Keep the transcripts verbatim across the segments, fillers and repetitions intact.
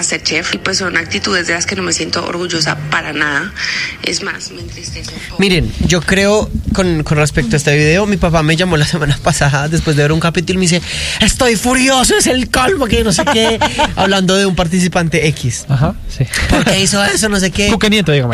MasterChef y pues son actitudes de las que no me siento orgullosa para nada. Es más, me entristece. Miren, yo creo con, con respecto a este video, mi papá me llamó la semana pasada después de ver un capítulo y me dice, estoy furioso, es el colmo, que no sé qué, hablando de un participante X. Ajá, sí. ¿Por qué hizo eso? No sé qué. Cuque Nieto, dígame.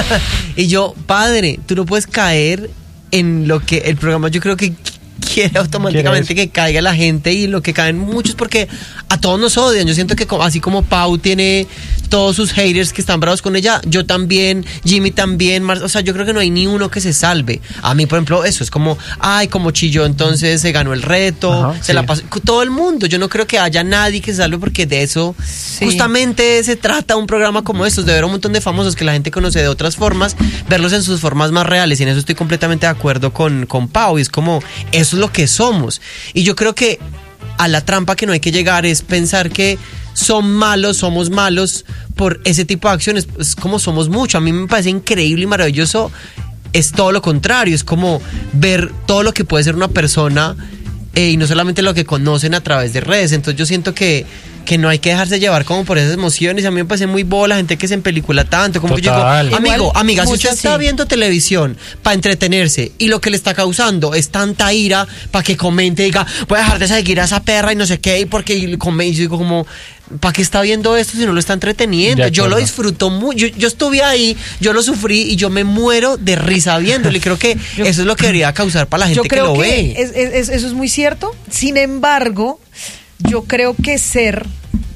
Y yo, padre, tú no puedes caer en lo que el programa, yo creo que quiere automáticamente que caiga la gente, y lo que caen muchos porque a todos nos odian. Yo siento que así como Pau tiene todos sus haters que están bravos con ella, yo también, Jimmy también, Mar- o sea, yo creo que no hay ni uno que se salve. A mí, por ejemplo, eso es como, ay, como chilló, entonces se ganó el reto, Ajá, se sí. la pasó, todo el mundo. Yo no creo que haya nadie que se salve, porque de eso Sí. justamente se trata un programa como estos, de ver un montón de famosos que la gente conoce de otras formas, verlos en sus formas más reales, y en eso estoy completamente de acuerdo con, con Pau, y es como, eso es lo que somos. Y yo creo que a la trampa que no hay que llegar es pensar que son malos, somos malos por ese tipo de acciones. Es como somos mucho. A mí me parece increíble y maravilloso. Es todo lo contrario, es como ver todo lo que puede ser una persona, eh, y no solamente lo que conocen a través de redes. Entonces yo siento que que no hay que dejarse llevar como por esas emociones. A mí me parece muy boba la gente que se empelicula tanto, como Total. que yo digo, amigo, Igual, amiga, si usted muchas está sí. viendo televisión para entretenerse y lo que le está causando es tanta ira para que comente y diga, voy a dejar de seguir a esa perra y no sé qué, y porque y come, y yo digo como, ¿para qué está viendo esto si no lo está entreteniendo? De Yo lo acuerdo. disfruto mucho, yo, yo estuve ahí, yo lo sufrí y yo me muero de risa viéndolo, y creo que Yo- eso es lo que debería causar para la gente Yo que creo lo que, ve. es- es- es- eso es muy cierto. Sin embargo, yo creo que ser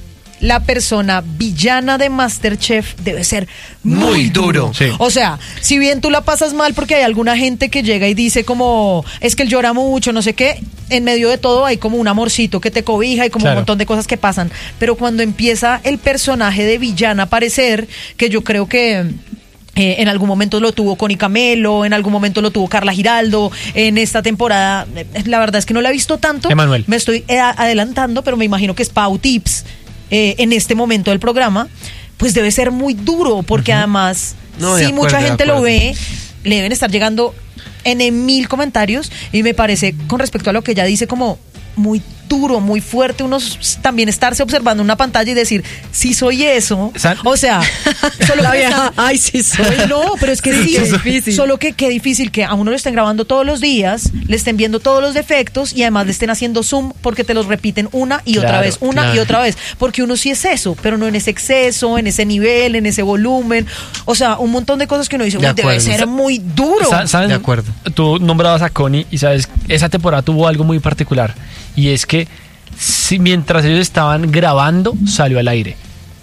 la persona villana de MasterChef debe ser muy, Muy duro. Sí. O sea, si bien tú la pasas mal porque hay alguna gente que llega y dice como, es que él llora mucho, no sé qué, en medio de todo hay como un amorcito que te cobija y como Claro. un montón de cosas que pasan. Pero cuando empieza el personaje de villana a aparecer, que yo creo que... Eh, en algún momento lo tuvo Connie Camelo, en algún momento lo tuvo Carla Giraldo, en esta temporada, eh, la verdad es que no la he visto tanto. Emanuel. Me estoy eh, adelantando, pero me imagino que es Pau Tips eh, en este momento del programa, pues debe ser muy duro, porque además, No, de si acuerdo, mucha de gente lo acuerdo. ve, le deben estar llegando en mil comentarios, y me parece, con respecto a lo que ella dice, como muy duro, muy fuerte, uno s- también estarse observando una pantalla y decir, sí soy eso. ¿Saben? O sea, solo La que vieja, está- ay, sí soy. no, pero es que sí, qué es difícil. Solo que qué difícil que a uno lo estén grabando todos los días, le estén viendo todos los defectos y además le estén haciendo zoom porque te los repiten una y otra Claro, vez, una claro. y otra vez. Porque uno sí es eso, pero no en ese exceso, en ese nivel, en ese volumen. O sea, un montón de cosas que uno dice, De "Uy, debe acuerdo. ser muy duro". Sa- ¿Saben? De acuerdo. Tú nombrabas a Connie y sabes, esa temporada tuvo algo muy particular, y es que si, mientras ellos estaban grabando, salió al aire.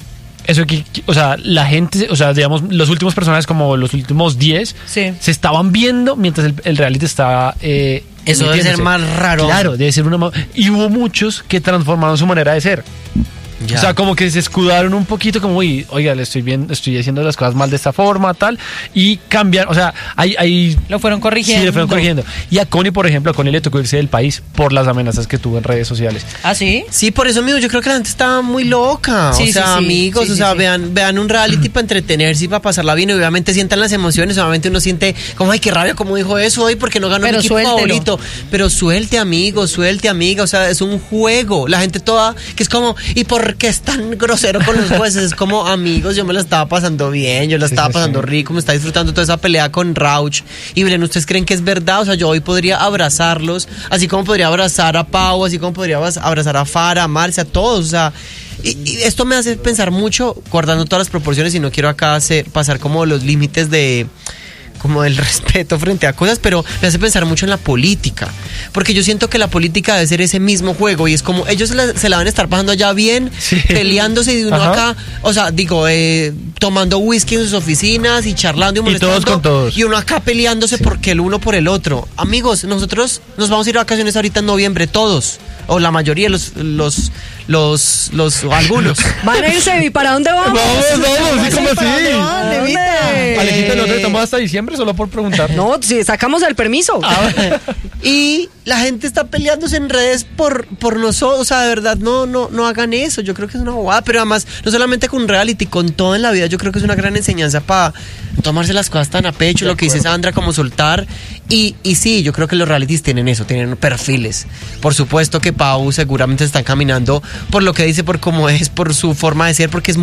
Eso que, que- o sea, la gente, o sea, digamos, los últimos personajes, como los últimos diez, Sí. se estaban viendo mientras el, el reality estaba... eh, Eso debe ser emitiéndose. más raro. Claro, debe ser una... ma- Y hubo muchos que transformaron su manera de ser. Ya. O sea, como que se escudaron un poquito, como, uy, oiga, le estoy viendo, estoy haciendo las cosas mal de esta forma, tal, y cambiar, o sea, hay, hay Lo fueron corrigiendo. Sí, le fueron corrigiendo. Y a Connie, por ejemplo, a Connie le tocó irse del país por las amenazas que tuvo en redes sociales. ¿Ah, sí? Sí, por eso, amigo, yo creo que la gente está muy loca. Sí, o sea, sí, sí. amigos, Sí, o sí, sea, sí. vean, vean un reality para entretenerse y para pasarla bien. Y obviamente sientan las emociones. Obviamente uno siente como, ay, qué rabia, como dijo eso hoy, porque no ganó Pero mi equipo suéltelo. favorito. Pero suelte, amigo, suelte, amiga. O sea, es un juego. La gente toda, que es como, ¿y por qué es tan grosero con los jueces? Es como, amigos, yo me la estaba pasando bien, yo la Sí, estaba sí, pasando sí. rico, me está disfrutando toda esa pelea con Rauch. Y Belén, ¿ustedes creen que es verdad? O sea, yo hoy podría abrazarlos, así como podría abrazar a Pau, así como podría abraz- abrazar a Farah, a Marcia, a todos. O sea, y, y esto me hace pensar mucho, guardando todas las proporciones, y no quiero acá hacer- pasar como los límites de como del respeto frente a cosas, pero me hace pensar mucho en la política, porque yo siento que la política debe ser ese mismo juego, y es como ellos se la, se la van a estar pasando allá bien, Sí. peleándose, y uno Ajá. acá, o sea, digo, eh, tomando whisky en sus oficinas y charlando y Y molestando, todos con todos. y uno acá peleándose porque el uno por el otro. Amigos, nosotros nos vamos a ir a vacaciones ahorita en noviembre, todos, o la mayoría, los, los, los, los, o algunos. Van a irse, ¿y para dónde vamos? Vamos, vamos, sí, como ¿Para así. dónde van, ¿A dónde? Levita? Alejito, nosotros estamos hasta diciembre solo por preguntar. No, si sacamos el permiso. Y la gente está peleándose en redes por, por nosotros. O sea, de verdad, no, no, no hagan eso. Yo creo que es una bobada. Pero además, no solamente con reality, con todo en la vida, yo creo que es una gran enseñanza para tomarse las cosas tan a pecho, De lo que dice acuerdo. Sandra, como soltar. Y, y sí, yo creo que los realities tienen eso, tienen perfiles. Por supuesto que Pau seguramente está caminando por lo que dice, por cómo es, por su forma de ser, porque es